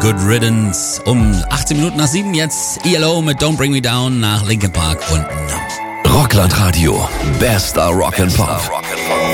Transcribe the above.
Good Riddance. Um 18 Minuten nach 7 jetzt ELO mit Don't Bring Me Down nach Linkin Park und Numb. Rockland Radio. Bester Rock'n'Pop.